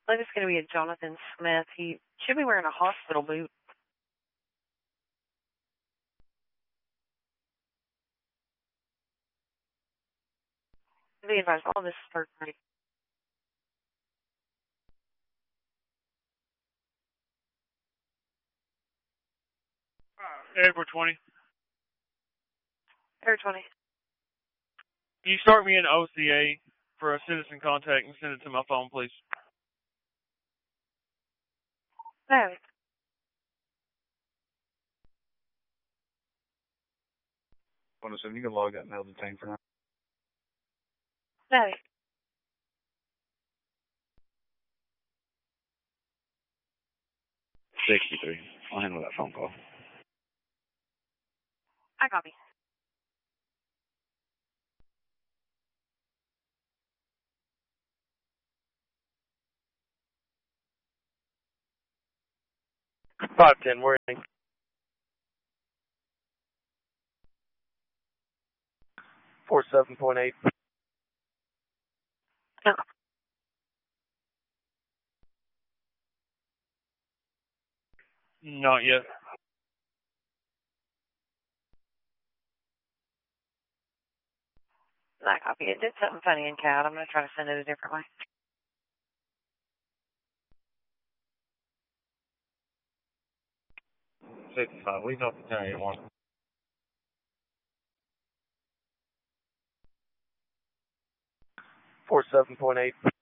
believe it's going to be a Jonathan Smith. He should be wearing a hospital boot. Be advised, all this is third party. Edward 20. Edward 20. Can you start me an OCA for a citizen contact and send it to my phone, please? No. So you can log that mail to the tank for now. No. 63. I'll handle that phone call. I copy. Five 10. Where? 47.8. No. Not yet. I copy. It did something funny in CAD. I'm going to try to send it a different way. 55. Leave off the 1081. 47.8.